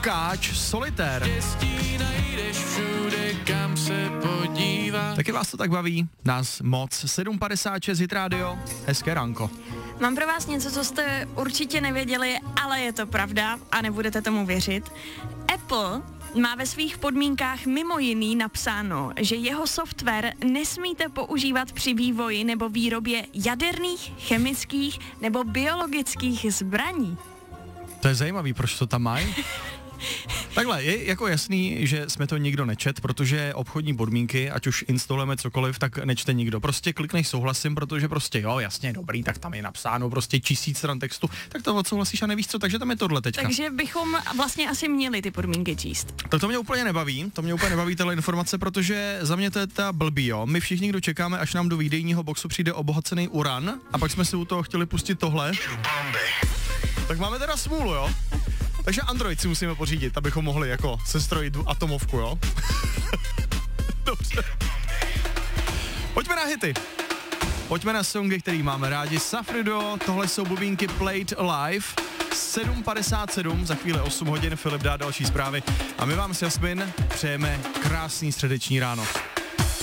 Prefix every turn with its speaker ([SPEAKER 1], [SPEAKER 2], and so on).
[SPEAKER 1] Lukáč, Solitér. Taky vás to tak baví? Nás moc. 7.56 Hit Radio, hezké ránko.
[SPEAKER 2] Mám pro vás něco, co jste určitě nevěděli, ale je to pravda a nebudete tomu věřit. Apple má ve svých podmínkách mimo jiný napsáno, že jeho software nesmíte používat při vývoji nebo výrobě jaderných, chemických nebo biologických zbraní.
[SPEAKER 1] To je zajímavý, proč to tam mají? Takhle, je jako jasný, že jsme to nikdo nečet, protože obchodní podmínky, ať už instalujeme cokoliv, tak nečte nikdo. Prostě klikneš souhlasím, protože prostě jo, jasně, dobrý, tak tam je napsáno prostě 1000 stran textu, tak to odsouhlasíš a nevíš co, takže tam je tohle teďka.
[SPEAKER 2] Takže bychom vlastně asi měli ty podmínky číst.
[SPEAKER 1] Tak to mě úplně nebaví, tahle informace, protože za mě to je ta blbý, jo. My všichni, kdo čekáme, až nám do výdejního boxu přijde obohacený uran a pak jsme si u toho chtěli pustit tohle. Tak máme teda smůlu, jo. Takže Android si musíme pořídit, abychom mohli jako sestrojit atomovku, jo? Dobře. Pojďme na hity. Pojďme na songy, který máme rádi. Safrido, tohle jsou bubínky Played Alive. 7.57, za chvíli 8 hodin, Filip dá další zprávy. A my vám s Jasmin přejeme krásný středeční ráno.